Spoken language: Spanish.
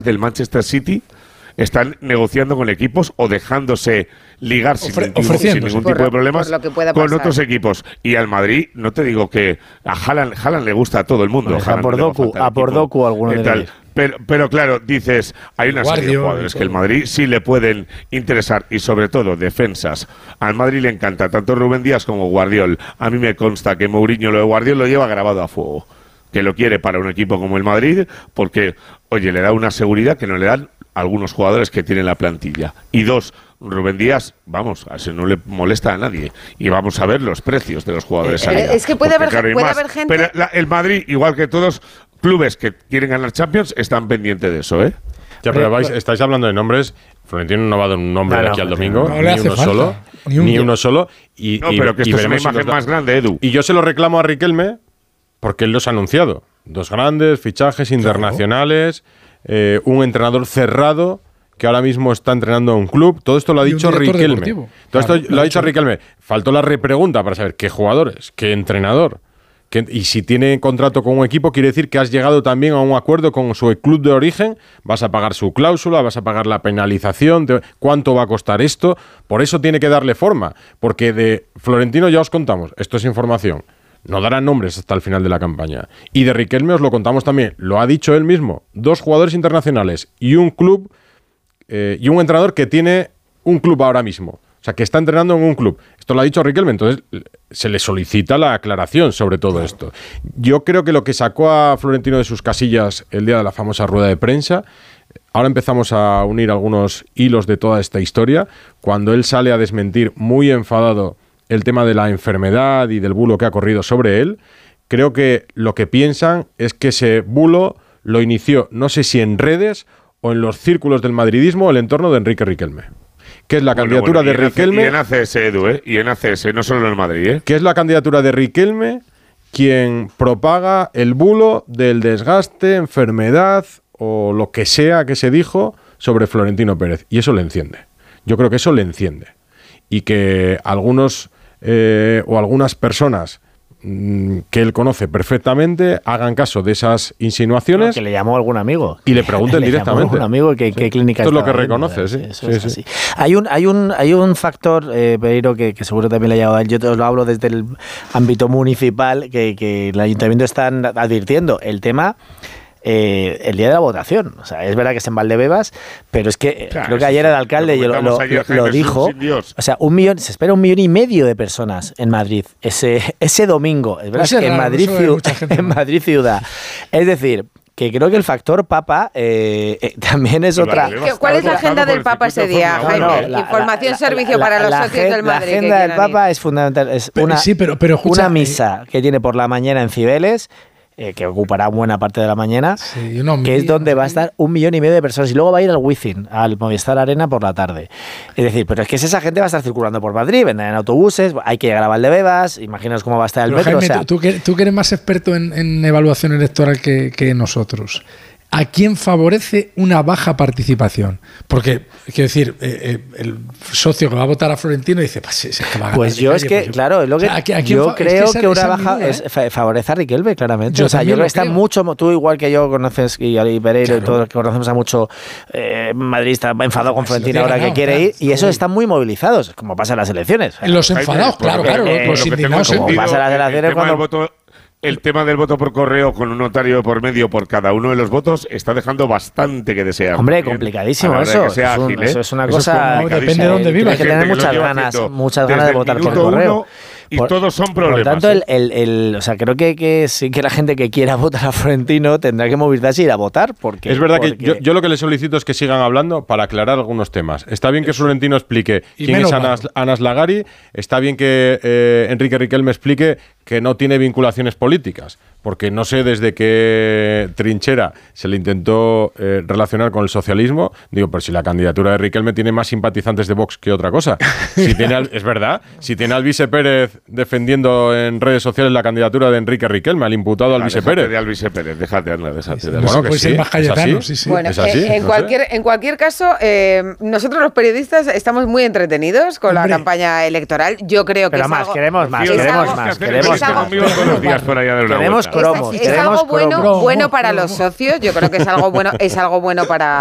del Manchester City están negociando con equipos o dejándose ligar sin ningún tipo de problemas con otros equipos. Y al Madrid, no te digo que a Haaland le gusta a todo el mundo. A por Doku alguno de ellos. Pero claro, dices, hay una serie de jugadores que el Madrid sí le pueden interesar, y sobre todo defensas. Al Madrid le encanta tanto Rubén Díaz como Guardiol. A mí me consta que Mourinho lo de Guardiol lo lleva grabado a fuego, que lo quiere para un equipo como el Madrid, porque, oye, le da una seguridad que no le dan algunos jugadores que tienen la plantilla. Y dos, Rubén Díaz, vamos, a eso no le molesta a nadie. Y vamos a ver los precios de los jugadores. Es que puede haber gente... Pero el Madrid, igual que todos clubes que quieren ganar Champions, están pendientes de eso, ¿eh? Ya, pero estáis hablando de nombres. Florentino no va a dar un nombre de aquí al domingo, ni uno solo. Pero que esto es una imagen más grande, Edu. Y yo se lo reclamo a Riquelme porque él los ha anunciado. 2 grandes fichajes internacionales, un entrenador cerrado que ahora mismo está entrenando a un club. Todo esto lo ha dicho Riquelme. Lo ha dicho Riquelme. Faltó la repregunta para saber qué jugadores, qué entrenador. Y si tiene contrato con un equipo, quiere decir que has llegado también a un acuerdo con su club de origen, vas a pagar su cláusula, vas a pagar la penalización, cuánto va a costar esto. Por eso tiene que darle forma, porque de Florentino ya os contamos, esto es información, no darán nombres hasta el final de la campaña. Y de Riquelme os lo contamos también, lo ha dicho él mismo, 2 jugadores internacionales y un club y un entrenador que tiene un club ahora mismo. O sea, que está entrenando en un club. Esto lo ha dicho Riquelme, entonces se le solicita la aclaración sobre todo esto. Yo creo que lo que sacó a Florentino de sus casillas el día de la famosa rueda de prensa, ahora empezamos a unir algunos hilos de toda esta historia, cuando él sale a desmentir muy enfadado el tema de la enfermedad y del bulo que ha corrido sobre él. Creo que lo que piensan es que ese bulo lo inició, no sé si en redes o en los círculos del madridismo, el entorno de Enrique Riquelme. Que es la candidatura de Riquelme. Y en ACS, Edu, y en ACS, no solo en el Madrid. Que es la candidatura de Riquelme quien propaga el bulo del desgaste, enfermedad o lo que sea que se dijo sobre Florentino Pérez. Y eso le enciende. Yo creo que eso le enciende. Y que algunos o algunas personas que él conoce perfectamente hagan caso de esas insinuaciones. No, que le llamó a algún amigo. Y le pregunten directamente. Llamó a algún amigo qué clínica. Esto es lo que reconoce, sí. Eso es así. Hay un factor, Pereiro, que seguro también le ha llegado a él. Yo te os lo hablo desde el ámbito municipal, que el ayuntamiento está advirtiendo. El tema... el día de la votación, o sea, es verdad que es en Valdebebas, pero es que creo que ayer el alcalde lo dijo, o sea, se espera 1,5 millones de personas en Madrid ese domingo, es verdad, que en Madrid ciudad, es decir, que creo que el factor Papa también es otra. ¿Cuál es la agenda del Papa ese día, Jaime? Información, servicio para los socios del Madrid. La agenda del Papa es fundamental, es una misa que tiene por la mañana en Cibeles, que ocupará buena parte de la mañana, que es donde va a estar 1,5 millones de personas, y luego va a ir al Wizzing, al Movistar Arena por la tarde. Es decir, pero es que esa gente va a estar circulando por Madrid, vendrán en autobuses, hay que llegar a Valdebebas, imaginaos cómo va a estar el metro. Jaime, tú que eres más experto en evaluación electoral que nosotros, ¿a quién favorece una baja participación? Porque, quiero decir, el socio que va a votar a Florentino dice, pues yo es que, claro, es lo que yo creo que una baja favorece a Riquelme, claramente. Yo creo que está mucho, tú igual que yo conoces, y Pereiro y todos conocemos a mucho madridista enfadado con Florentino ahora que quiere ir, y esos están muy movilizados, como pasa en las elecciones. Los enfadados, claro, los indignados. Como pasa en las elecciones cuando... El tema del voto por correo con un notario por medio por cada uno de los votos está dejando bastante que desear. Hombre, complicadísimo eso. Eso es una cosa... Depende de dónde vivas. Hay que tener muchas ganas de votar por correo. Y todos son problemas. Por tanto, o sea, creo que sí que la gente que quiera votar a Florentino tendrá que movilizarse y ir a votar. Porque, es verdad que yo lo que le solicito es que sigan hablando para aclarar algunos temas. Está bien que Florentino explique quién es Anas Lagari, está bien que Enrique Riquelme explique que no tiene vinculaciones políticas, porque no sé desde qué trinchera se le intentó relacionar con el socialismo. Digo, pero si la candidatura de Riquelme tiene más simpatizantes de Vox que otra cosa. Es verdad, si tiene al Vice Pérez defendiendo en redes sociales la candidatura de Enrique Riquelme, al imputado al Vice Pérez. Déjate. Bueno, que sí, sí. Bueno, en cualquier caso, nosotros los periodistas estamos muy entretenidos con la campaña electoral. Yo creo que pero queremos más. conmigo todos los días por allá de una Queremos vuelta. cromos. Es algo bueno para los socios. Yo creo que es algo bueno para